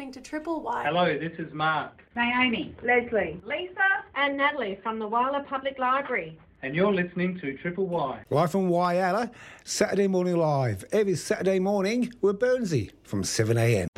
listening to Triple Y. Hello, this is Mark. Naomi, Leslie, Lisa and Natalie from the Wyler Public Library. And you're listening to Triple Y. Live from Wyala, Saturday Morning Live. Every Saturday morning with Burnsy from 7am.